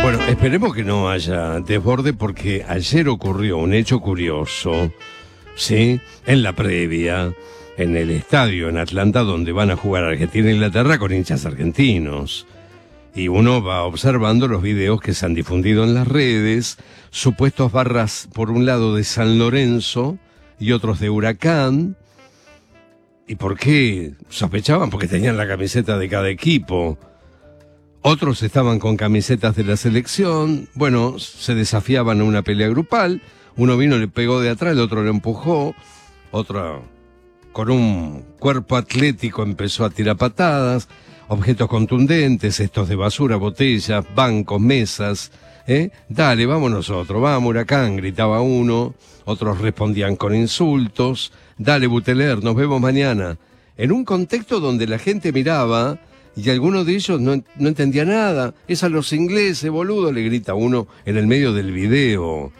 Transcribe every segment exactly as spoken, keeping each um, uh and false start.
Bueno, esperemos que no haya desborde porque ayer ocurrió un hecho curioso, ¿sí? En la previa, en el estadio en Atlanta donde van a jugar Argentina e Inglaterra con hinchas argentinos. Y uno va observando los videos que se han difundido en las redes, supuestos barras por un lado de San Lorenzo y otros de Huracán. ¿Y por qué sospechaban? Porque tenían la camiseta de cada equipo. Otros estaban con camisetas de la selección. Bueno, se desafiaban a una pelea grupal. Uno vino, le pegó de atrás, el otro le empujó. Otro, con un cuerpo atlético, empezó a tirar patadas. Objetos contundentes, cestos de basura, botellas, bancos, mesas. ¿eh? Dale, vamos nosotros, vamos Huracán, gritaba uno. Otros respondían con insultos. Dale, Buteler, nos vemos mañana. En un contexto donde la gente miraba y alguno de ellos no, no entendía nada. Es a los ingleses, boludo, le grita uno en el medio del video.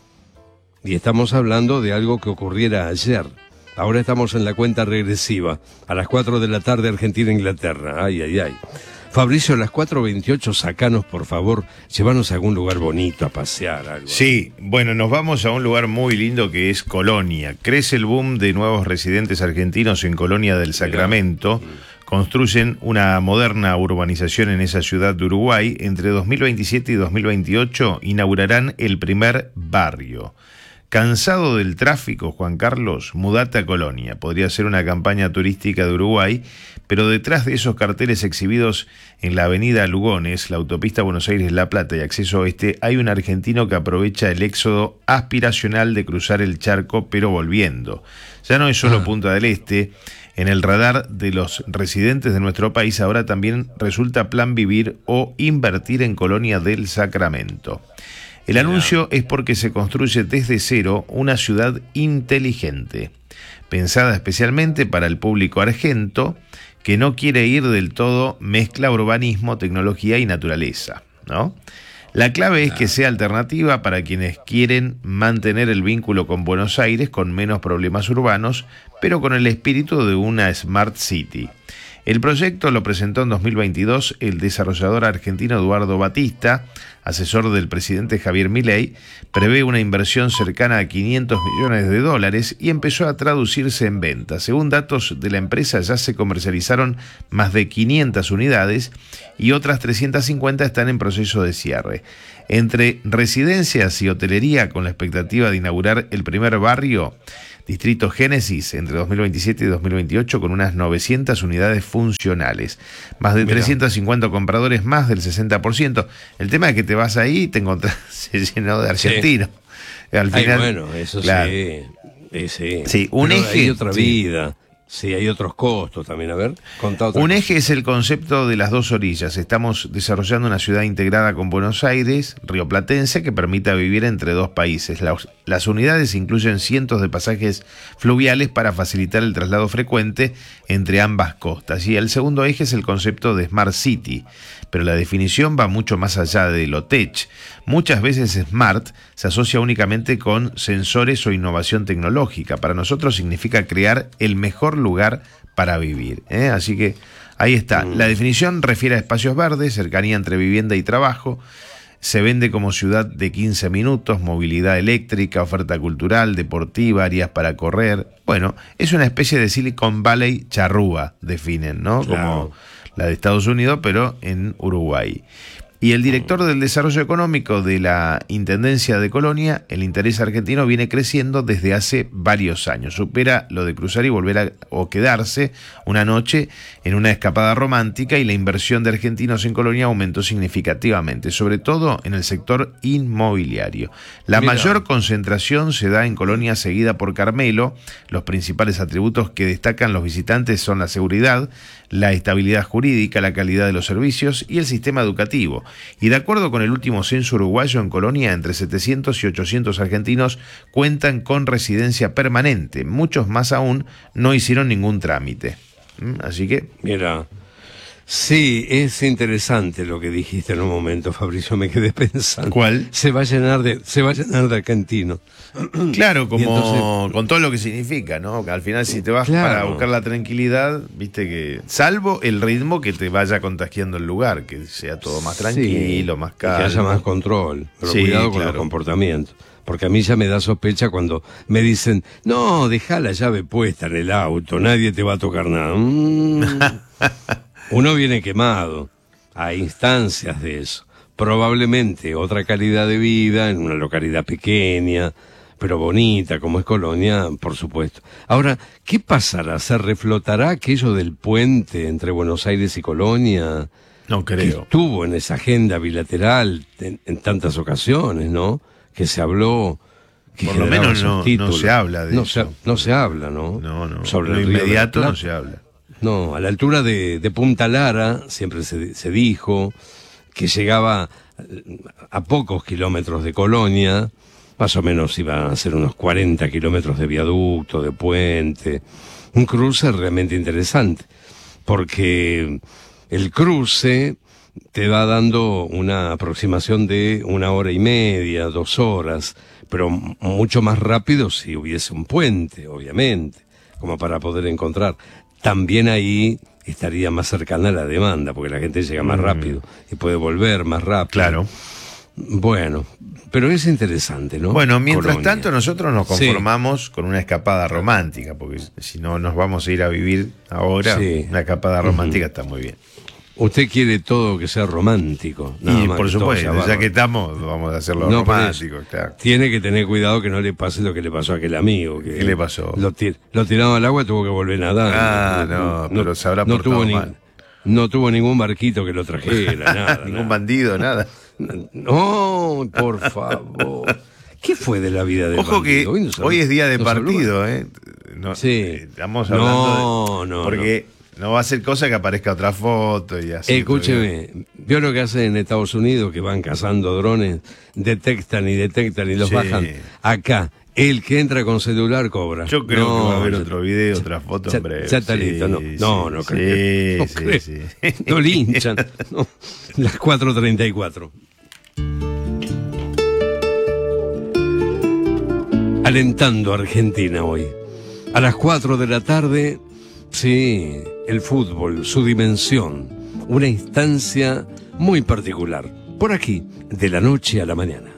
Y estamos hablando de algo que ocurriera ayer. Ahora estamos en la cuenta regresiva. A las cuatro de la tarde, Argentina-Inglaterra. Ay, ay, ay. Fabricio, a las cuatro veintiocho, sacanos, por favor, llévanos a algún lugar bonito a pasear. Algo. Sí, bueno, nos vamos a un lugar muy lindo que es Colonia. Crece el boom de nuevos residentes argentinos en Colonia del Sacramento. Construyen una moderna urbanización en esa ciudad de Uruguay. Entre dos mil veintisiete y dos mil veintiocho inaugurarán el primer barrio. ¿Cansado del tráfico, Juan Carlos? Mudate a Colonia. Podría ser una campaña turística de Uruguay, pero detrás de esos carteles exhibidos en la avenida Lugones, la autopista Buenos Aires-La Plata y acceso oeste, hay un argentino que aprovecha el éxodo aspiracional de cruzar el charco, pero volviendo. Ya no es solo ah. Punta del Este. En el radar de los residentes de nuestro país ahora también resulta plan vivir o invertir en Colonia del Sacramento. El anuncio es porque se construye desde cero una ciudad inteligente, pensada especialmente para el público argento que no quiere ir del todo mezcla urbanismo, tecnología y naturaleza, ¿no? La clave es que sea alternativa para quienes quieren mantener el vínculo con Buenos Aires con menos problemas urbanos, pero con el espíritu de una Smart City. El proyecto lo presentó en dos mil veintidós el desarrollador argentino Eduardo Batista, asesor del presidente Javier Milei. Prevé una inversión cercana a quinientos millones de dólares y empezó a traducirse en ventas. Según datos de la empresa, ya se comercializaron más de quinientas unidades y otras trescientas cincuenta están en proceso de cierre. Entre residencias y hotelería, con la expectativa de inaugurar el primer barrio, Distrito Génesis, entre dos mil veintisiete y dos mil veintiocho, con unas novecientas unidades funcionales. Más de Mira. trescientos cincuenta compradores, más del sesenta por ciento. El tema es que te vas ahí y te encontrás lleno de argentinos. Sí. Al final, Ay, bueno, eso claro. sí. Sí, sí. sí un Pero eje. Hay otra sí. vida. Sí, hay otros costos también. A ver, contá otra Un cosa. eje es el concepto de las dos orillas. Estamos desarrollando una ciudad integrada con Buenos Aires, rioplatense, que permita vivir entre dos países. Las, las unidades incluyen cientos de pasajes fluviales para facilitar el traslado frecuente entre ambas costas. Y el segundo eje es el concepto de Smart City, pero la definición va mucho más allá de lo tech. Muchas veces Smart se asocia únicamente con sensores o innovación tecnológica. Para nosotros significa crear el mejor lugar para vivir, ¿eh? Así que ahí está. La definición refiere a espacios verdes, cercanía entre vivienda y trabajo. Se vende como ciudad de quince minutos, movilidad eléctrica, oferta cultural, deportiva, áreas para correr. Bueno, es una especie de Silicon Valley charrúa, definen, ¿no? Claro. Como la de Estados Unidos, pero en Uruguay. Y el director del Desarrollo Económico de la Intendencia de Colonia, el interés argentino viene creciendo desde hace varios años. Supera lo de cruzar y volver a o quedarse una noche en una escapada romántica, y la inversión de argentinos en Colonia aumentó significativamente, sobre todo en el sector inmobiliario. La Mira. mayor concentración se da en Colonia, seguida por Carmelo. Los principales atributos que destacan los visitantes son la seguridad, la estabilidad jurídica, la calidad de los servicios y el sistema educativo. Y de acuerdo con el último censo uruguayo, en Colonia entre setecientos y ochocientos argentinos cuentan con residencia permanente. Muchos más aún no hicieron ningún trámite. Así que... Mira, Sí, es interesante lo que dijiste en un momento, Fabricio, me quedé pensando. ¿Cuál? Se va a llenar de, se va a llenar de argentinos. Claro, como entonces, con todo lo que significa, ¿no? Que al final si te vas claro. para buscar la tranquilidad, viste que, salvo el ritmo que te vaya contagiando el lugar, que sea todo más tranquilo, sí, más calmo. Que haya más control, pero Sí, cuidado con claro. los comportamientos. Porque a mí ya me da sospecha cuando me dicen, no, deja la llave puesta en el auto, nadie te va a tocar nada. Mm. Uno viene quemado, hay instancias de eso. Probablemente otra calidad de vida en una localidad pequeña, pero bonita como es Colonia, por supuesto. Ahora, ¿qué pasará? ¿Se reflotará aquello del puente entre Buenos Aires y Colonia? No Que creo. estuvo en esa agenda bilateral en, en tantas ocasiones, ¿no? Que se habló... Que Por lo generaba menos esos no, no títulos. se habla de no eso. Se, no se habla, ¿no? No, no. Sobre Lo el Río de la inmediato no Plata. se habla. No, a la altura de, de Punta Lara siempre se, se dijo que llegaba a pocos kilómetros de Colonia, más o menos iba a ser unos cuarenta kilómetros de viaducto, de puente, un cruce realmente interesante, porque el cruce te va dando una aproximación de una hora y media, dos horas, pero mucho más rápido si hubiese un puente, obviamente, como para poder encontrar. También ahí estaría más cercana la demanda, porque la gente llega más Mm. rápido y puede volver más rápido. Claro. Bueno, pero es interesante, ¿no? Bueno, mientras Colonia. tanto nosotros nos Sí. conformamos con una escapada romántica, porque si no nos vamos a ir a vivir ahora, Sí. una escapada romántica está muy bien. Usted quiere todo que sea romántico. nada Y más por que todo supuesto, sea ya bárbaro. que estamos, vamos a hacerlo No, por romántico, eso. claro. Tiene que tener cuidado que no le pase lo que le pasó a aquel amigo. Que ¿Qué le pasó? Lo, ti- lo tiraron al agua y tuvo que volver nadando. Ah, no, pero se habrá no portado tuvo ni- mal. No tuvo ningún barquito que lo trajera, nada. Ningún nada. bandido, nada. No, por favor. ¿Qué fue de la vida de Ojo que hoy, no es día de no se habló. partido, ¿eh? No, Sí. eh, Estamos hablando No, de, no, porque no. va a ser cosa que aparezca otra foto y así. Escúcheme, ¿vio lo que hacen en Estados Unidos? Que van cazando drones, detectan y detectan y los Sí. bajan. Acá, el que entra con celular cobra. Yo creo No, que va a haber ya- otro video, otra foto ya- en breve. ya está Sí, listo, no, sí, no, no sí, creo. No sí, creo. sí. Lo linchan. No, las cuatro treinta y cuatro. Alentando a Argentina hoy. A las cuatro de la tarde, sí, el fútbol, su dimensión, una instancia muy particular. Por aquí, de la noche a la mañana.